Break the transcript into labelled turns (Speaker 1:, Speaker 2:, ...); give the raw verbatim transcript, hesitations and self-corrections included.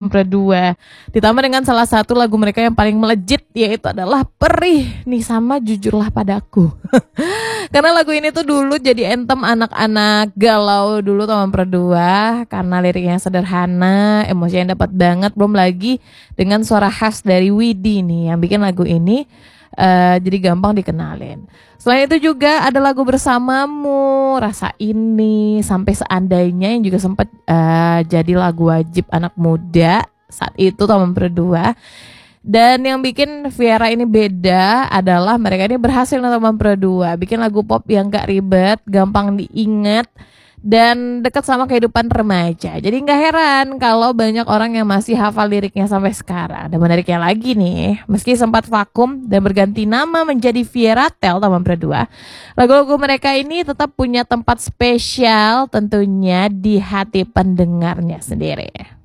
Speaker 1: Taman dua. Ditambah dengan salah satu lagu mereka yang paling melejit, yaitu adalah Perih nih sama Jujurlah Padaku. Karena lagu ini tuh dulu jadi anthem anak-anak galau dulu Taman dua, karena liriknya sederhana, emosinya dapat banget, belum lagi dengan suara khas dari Widi nih yang bikin lagu ini Uh, jadi gampang dikenalin. Selain itu juga ada lagu Bersamamu, Rasa Ini, Sampai Seandainya yang juga sempat uh, jadi lagu wajib anak muda saat itu Taman dua. Dan yang bikin Viera ini beda adalah mereka ini berhasil Taman dua bikin lagu pop yang gak ribet, gampang diingat, dan dekat sama kehidupan remaja. Jadi nggak heran kalau banyak orang yang masih hafal liriknya sampai sekarang. Dan menariknya lagi nih, meski sempat vakum dan berganti nama menjadi Vieratel Taman dua, lagu-lagu mereka ini tetap punya tempat spesial tentunya di hati pendengarnya sendiri.